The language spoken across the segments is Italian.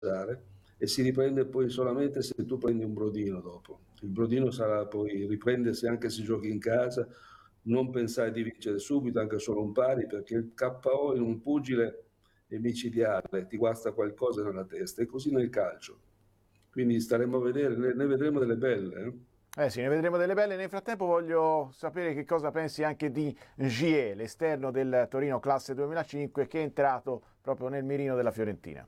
e si riprende poi solamente se tu prendi un brodino dopo. Il brodino sarà poi riprendersi anche se giochi in casa, non pensare di vincere subito, anche solo un pari, perché il KO in un pugile è micidiale, ti guasta qualcosa nella testa, e così nel calcio. Quindi staremo a vedere, ne vedremo delle belle. Sì, ne vedremo delle belle. Nel frattempo voglio sapere che cosa pensi anche di Gie, l'esterno del Torino classe 2005, che è entrato proprio nel mirino della Fiorentina.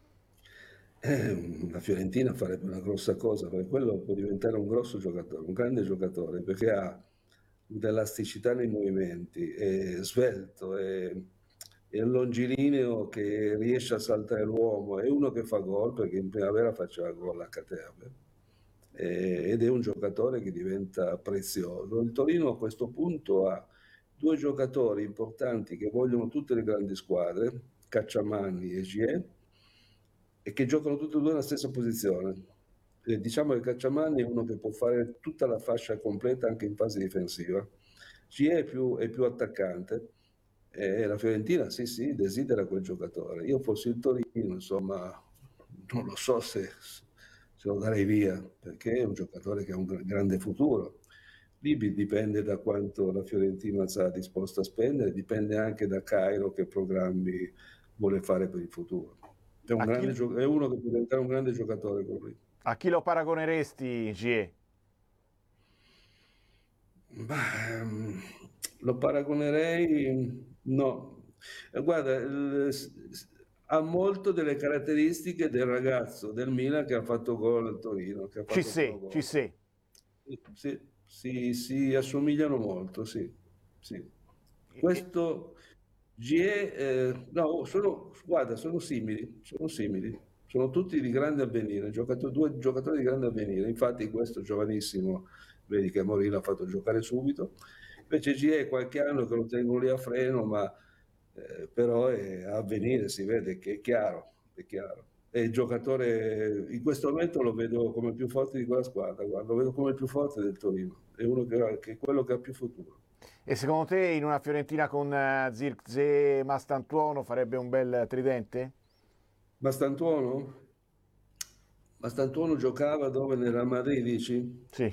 La Fiorentina farebbe una grossa cosa, perché quello può diventare un grosso giocatore, un grande giocatore, perché ha dell'elasticità nei movimenti, è svelto, è un longilineo che riesce a saltare l'uomo, è uno che fa gol, perché in primavera faceva gol a Caterbe, ed è un giocatore che diventa prezioso. Il Torino a questo punto ha due giocatori importanti che vogliono tutte le grandi squadre, Cacciamanni e Gie, e che giocano tutti e due nella stessa posizione. Diciamo che Cacciamanni è uno che può fare tutta la fascia completa anche in fase difensiva. Gie è più attaccante, e la Fiorentina sì, desidera quel giocatore. Io fossi il Torino, insomma, non lo so se lo darei via, perché è un giocatore che ha un grande futuro. Lì dipende da quanto la Fiorentina sarà disposta a spendere, dipende anche da Cairo che programmi vuole fare per il futuro. È un A grande chi, è uno che può diventare un grande giocatore con lui. a chi lo paragoneresti, Gie? Ma, lo paragonerei, no. Guarda, ha molto delle caratteristiche del ragazzo del Milan che ha fatto gol al Torino, che ha fatto primo Ci gol. sei. Sì, si assomigliano molto, sì, sì. Questo GE, no, guarda, sono simili, sono tutti di grande avvenire, due giocatori di grande avvenire. Infatti questo giovanissimo, vedi che Mourinho l'ha fatto giocare subito, invece GE è qualche anno che lo tengono lì a freno, ma però è a avvenire, si vede che è chiaro, è chiaro. E il giocatore in questo momento lo vedo come il più forte di quella squadra, guarda, lo vedo come il più forte del Torino, è uno che è quello che ha più futuro. E secondo te in una Fiorentina con Zirkzee e Mastantuono farebbe un bel tridente? Mastantuono? Mastantuono giocava dove nel Real Madrid, dici? Sì.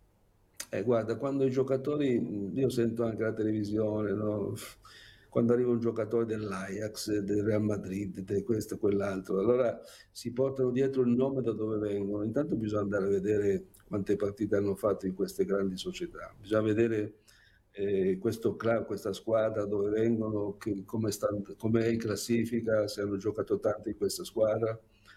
Guarda, quando i giocatori, io sento anche la televisione, no? Quando arriva un giocatore dell'Ajax, del Real Madrid, di questo e quell'altro, allora si portano dietro il nome da dove vengono. Intanto bisogna andare a vedere quante partite hanno fatto in queste grandi società, bisogna vedere questo club, questa squadra dove vengono, come è in classifica, se hanno giocato tanto in questa squadra.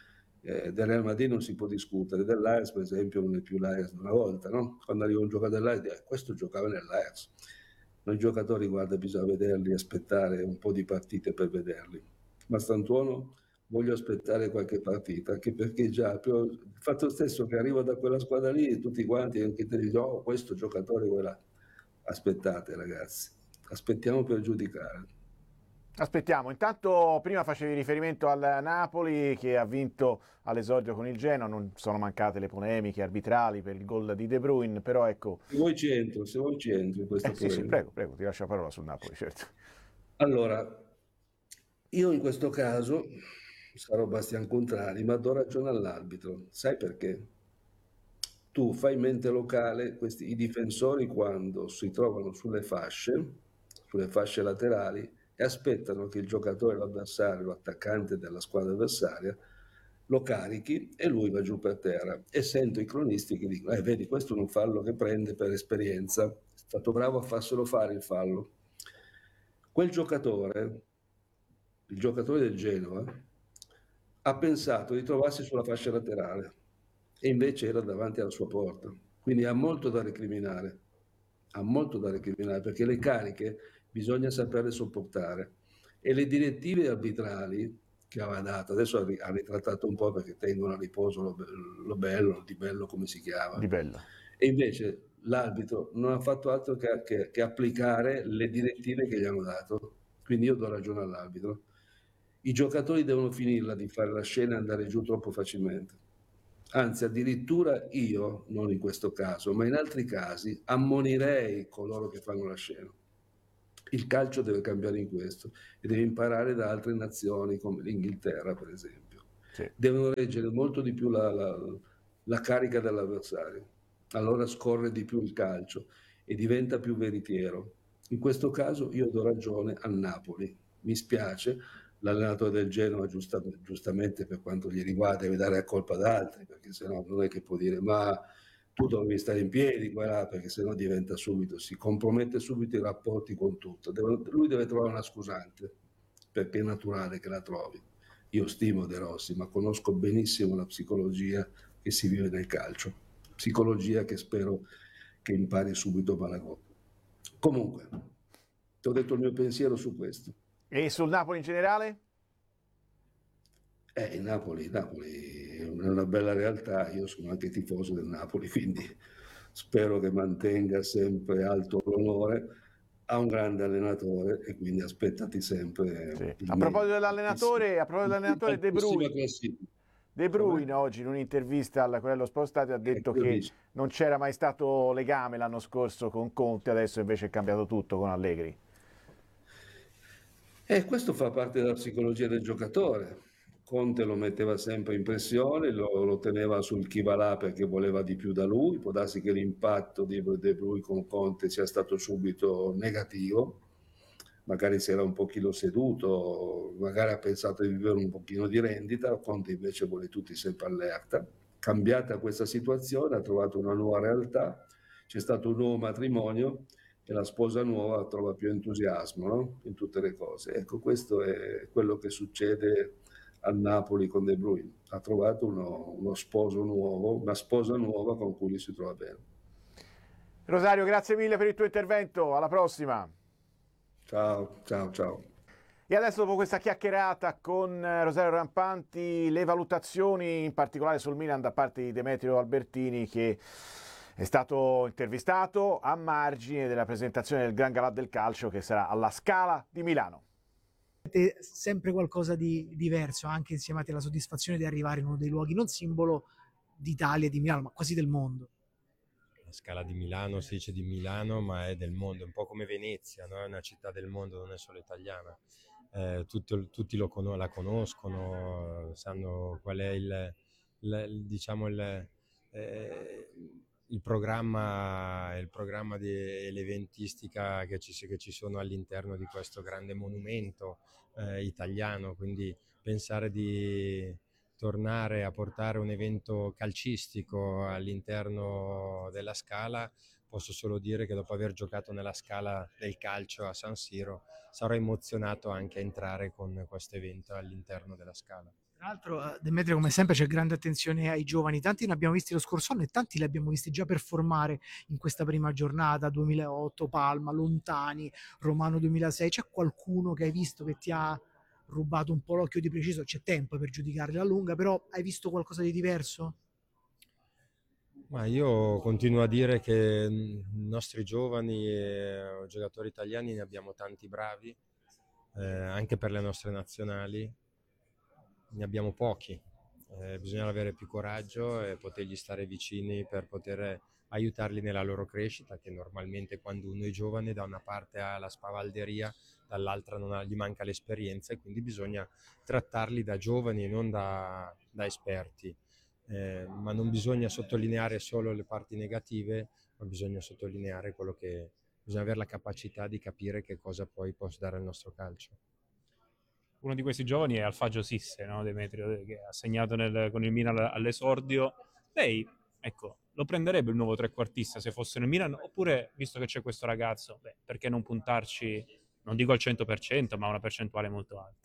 Del Real Madrid non si può discutere, dell'Ajax per esempio non è più l'Ajax di una volta, no? Quando arriva un giocatore dell'Ajax, questo giocava nell'Ajax. Noi giocatori, guarda, bisogna vederli, aspettare un po' di partite per vederli. Ma Stantuono voglio aspettare qualche partita, anche perché già il fatto stesso che arriva da quella squadra lì, tutti quanti anche te dicono, oh, questo giocatore, quella. Aspettate ragazzi, aspettiamo per giudicare. Aspettiamo, intanto prima facevi riferimento al Napoli che ha vinto all'esordio con il Genoa, non sono mancate le polemiche arbitrali per il gol di De Bruyne, però ecco, Se vuoi ci entro in questa sì, polemica. prego, prego, ti lascio la parola sul Napoli, certo. Allora, io in questo caso sarò Bastian Contrari, ma do ragione all'arbitro. Sai perché? Tu fai mente locale, i difensori quando si trovano sulle fasce laterali, e aspettano che il giocatore, l'avversario, l'attaccante della squadra avversaria, lo carichi e lui va giù per terra. E sento i cronisti che dicono, vedi, questo è un fallo che prende per esperienza, è stato bravo a farselo fare il fallo. Quel giocatore, il giocatore del Genoa, ha pensato di trovarsi sulla fascia laterale e invece era davanti alla sua porta. Quindi ha molto da recriminare perché le cariche bisogna saperle sopportare e le direttive arbitrali che aveva dato, adesso ha ritrattato un po' perché tengono a riposo lo bello, di bello come si chiama, Di bello. e invece l'arbitro non ha fatto altro che applicare le direttive che gli hanno dato. Quindi io do ragione all'arbitro. I giocatori devono finirla di fare la scena e andare giù troppo facilmente. Anzi, addirittura io, non in questo caso, ma in altri casi, ammonirei coloro che fanno la scena. Il calcio deve cambiare in questo e deve imparare da altre nazioni come l'Inghilterra, per esempio. Sì. devono reggere molto di più la carica dell'avversario, allora scorre di più il calcio e diventa più veritiero. In questo caso io do ragione al Napoli, mi spiace, l'allenatore del Genoa giustamente per quanto gli riguarda deve dare la colpa ad altri, perché sennò non è che può dire ma tu dovevi stare in piedi qua e là, perché sennò diventa subito, si compromette subito i rapporti con tutto. Lui deve trovare una scusante, perché è naturale che la trovi. Io stimo De Rossi, ma conosco benissimo la psicologia che si vive nel calcio, psicologia che spero che impari subito Malagò. Comunque, ti ho detto il mio pensiero su questo. E sul Napoli in generale? Il Napoli è una bella realtà, io sono anche tifoso del Napoli, quindi spero che mantenga sempre alto l'onore. Ha un grande allenatore e quindi aspettati sempre Sì. il meglio. A proposito dell'allenatore De Altissima Bruyne, classifica. De Come? Bruyne oggi in un'intervista a quello Sport Stadio ha detto Io che dico. non c'era mai stato legame l'anno scorso con Conte, adesso invece è cambiato tutto con Allegri. E questo fa parte della psicologia del giocatore. Conte lo metteva sempre in pressione, lo teneva sul chi va là perché voleva di più da lui. Può darsi che l'impatto di De Bruyne con Conte sia stato subito negativo, magari si era un pochino seduto, magari ha pensato di vivere un pochino di rendita, Conte invece vuole tutti sempre allerta. Cambiata questa situazione, ha trovato una nuova realtà, c'è stato un nuovo matrimonio e la sposa nuova trova più entusiasmo, no? In tutte le cose. Ecco, questo è quello che succede al Napoli con De Bruyne. Ha trovato uno sposo nuovo, una sposa nuova con cui si trova bene. Rosario, grazie mille per il tuo intervento, alla prossima. Ciao, ciao, ciao. E adesso dopo questa chiacchierata con Rosario Rampanti, le valutazioni in particolare sul Milan da parte di Demetrio Albertini che è stato intervistato a margine della presentazione del Gran Galà del Calcio che sarà alla Scala di Milano. Sempre qualcosa di diverso, anche insieme alla soddisfazione di arrivare in uno dei luoghi non simbolo d'Italia e di Milano, ma quasi del mondo. La Scala di Milano si dice di Milano, ma è del mondo, è un po' come Venezia, no? È una città del mondo, non è solo italiana. Tutti la conoscono, sanno qual è diciamo il programma e l'eventistica che ci sono all'interno di questo grande monumento italiano, quindi pensare di tornare a portare un evento calcistico all'interno della Scala, posso solo dire che dopo aver giocato nella Scala del calcio a San Siro sarò emozionato anche a entrare con questo evento all'interno della Scala. Tra l'altro, Demetrio, come sempre, c'è grande attenzione ai giovani. Tanti ne abbiamo visti lo scorso anno e tanti li abbiamo visti già performare in questa prima giornata, 2008, Palma, Lontani, Romano 2006. C'è qualcuno che hai visto che ti ha rubato un po' l'occhio di preciso? C'è tempo per giudicarli a lunga, però hai visto qualcosa di diverso? Ma io continuo a dire che i nostri giovani e giocatori italiani ne abbiamo tanti bravi, anche per le nostre nazionali, ne abbiamo pochi. Bisogna avere più coraggio e potergli stare vicini per poter aiutarli nella loro crescita, che normalmente quando uno è giovane da una parte ha la spavalderia, dall'altra gli manca l'esperienza e quindi bisogna trattarli da giovani e non da esperti. Ma non bisogna sottolineare solo le parti negative, ma bisogna sottolineare quello che bisogna avere la capacità di capire che cosa poi può dare al nostro calcio. Uno di questi giovani è Alfagio Sisse, no? Demetrio, che ha segnato con il Milan all'esordio. Lei, ecco, lo prenderebbe il nuovo trequartista se fosse nel Milan? Oppure, visto che c'è questo ragazzo, perché non puntarci, non dico al 100%, ma a una percentuale molto alta?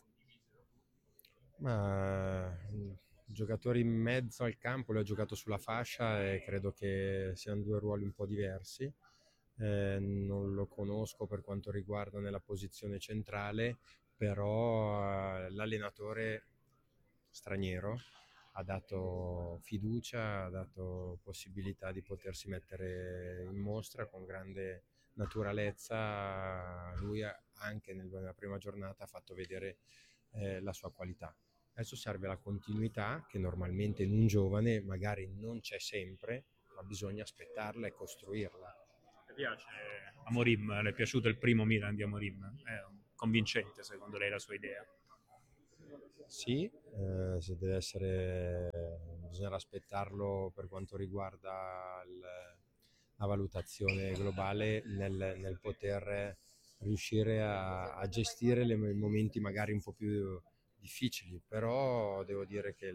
Ma giocatori in mezzo al campo, lui ha giocato sulla fascia e credo che siano due ruoli un po' diversi. Non lo conosco per quanto riguarda nella posizione centrale, però l'allenatore straniero ha dato fiducia, ha dato possibilità di potersi mettere in mostra con grande naturalezza. Lui anche nella prima giornata ha fatto vedere la sua qualità. Adesso serve la continuità che normalmente in un giovane magari non c'è sempre, ma bisogna aspettarla e costruirla. Le piace Amorim? Le è piaciuto il primo Milan di Amorim? È convincente secondo lei la sua idea? Sì, se deve essere, bisognerà aspettarlo per quanto riguarda la valutazione globale nel poter riuscire a gestire i momenti magari un po' più difficili, però devo dire che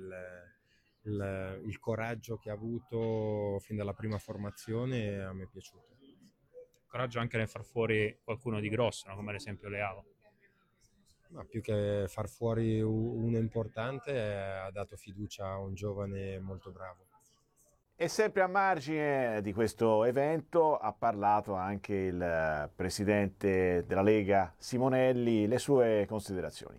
il coraggio che ha avuto fin dalla prima formazione a me è piaciuto. Coraggio anche nel far fuori qualcuno di grosso, no? Come ad esempio Leao. Ma più che far fuori uno importante, ha dato fiducia a un giovane molto bravo. E sempre a margine di questo evento ha parlato anche il presidente della Lega Simonelli, le sue considerazioni.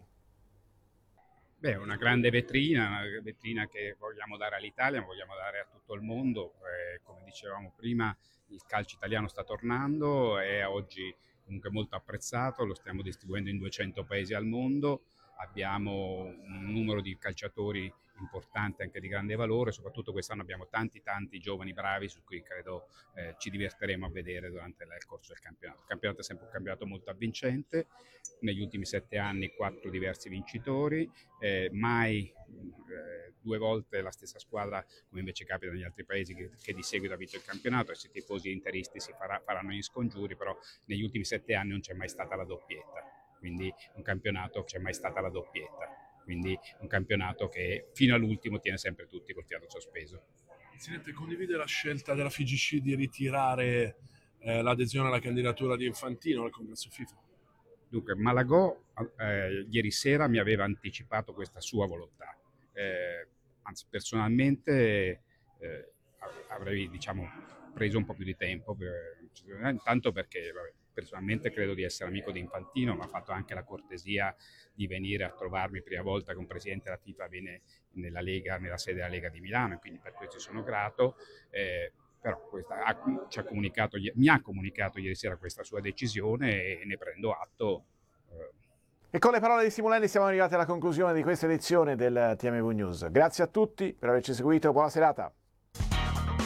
Beh, una grande vetrina che vogliamo dare all'Italia, ma vogliamo dare a tutto il mondo. Come dicevamo prima, il calcio italiano sta tornando, è oggi comunque molto apprezzato, lo stiamo distribuendo in 200 paesi al mondo, abbiamo un numero di calciatori importante, anche di grande valore, soprattutto quest'anno abbiamo tanti giovani bravi su cui credo ci diverteremo a vedere durante il corso del campionato. Il campionato è sempre un campionato molto avvincente, negli ultimi 7 anni 4 diversi vincitori, mai 2 volte la stessa squadra, come invece capita negli altri paesi, che di seguito ha vinto il campionato. Se i tifosi interisti faranno gli scongiuri, però negli ultimi 7 anni non c'è mai stata la doppietta, quindi un campionato c'è mai stata la doppietta, quindi un campionato che fino all'ultimo tiene sempre tutti col fiato sospeso. Presidente, condivide la scelta della FIGC di ritirare l'adesione alla candidatura di Infantino al congresso FIFA? Dunque, Malagò ieri sera mi aveva anticipato questa sua volontà. Anzi, personalmente avrei preso un po' più di tempo, intanto perché personalmente credo di essere amico di Infantino, ma ha fatto anche la cortesia di venire a trovarmi prima volta che un presidente della FIFA viene nella sede della Lega di Milano, e quindi per questo sono grato. Però mi ha comunicato ieri sera questa sua decisione e ne prendo atto. E con le parole di Simonelli siamo arrivati alla conclusione di questa edizione del TMV News. Grazie a tutti per averci seguito, buona serata.